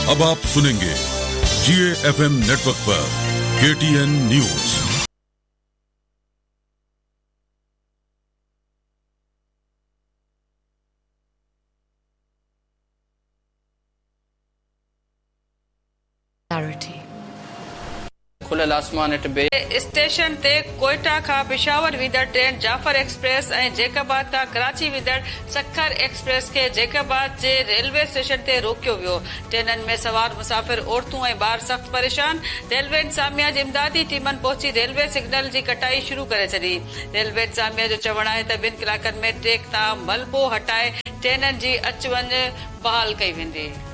अब आप सुनेंगे GAFM नेटवर्क पर KTN न्यूज। खुलियल आसमान हेठि स्टेशन ते कोयटा खां पिशावर वींदड़ ट्रेन जाफर एक्सप्रेस ऐं जैकाबाद खां कराची वींदड़ सखर एक्सप्रेस खे जैकाबाद जे रेलवे स्टेशन ते रोकियो वियो। ट्रेननि में सवार मुसाफ़िर औरतूं ऐं ॿार सख़्त परेशान। रेलवे इंतज़ामिया जी इमदादी टीमनि पहुची रेलवे सिग्नल जी कटाई शुरू करे छॾी। रेलवे इंतज़ामिया जो चवणु आहे त 2 कलाकनि में ट्रैक तां मलबो हटाए ट्रेननि जी अच वञ बहाल कई वेंदी।